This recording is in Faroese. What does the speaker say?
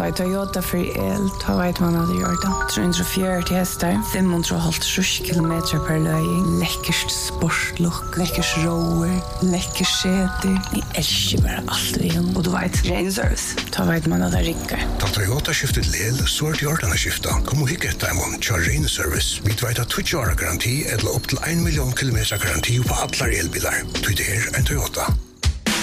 Ta Toyota för el, ta vet man hade gjort det. 340 hästar, 550 kilometer per löjning. Läckert sportlook, läckert rower, läckert säte. Ni älskar bara allt vi har. Och du vet, ren service. Ta vet man hade rickar. Ta Toyota skiftet lel, så är det gjort att skifta. Kom och hicka ett diamond, kör ren service. Vi vet att 20 år garanti eller upp till 1 miljon kilometer garanti på alla elbilar. Det är en Toyota.